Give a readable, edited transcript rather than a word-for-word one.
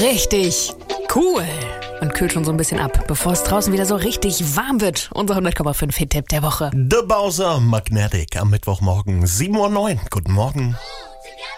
richtig cool und kühlt schon so ein bisschen ab, bevor es draußen wieder so richtig warm wird. Unser 100,5 Hit-Tipp der Woche. The Bowser Magnetic am Mittwochmorgen 7:09 Uhr. Guten Morgen.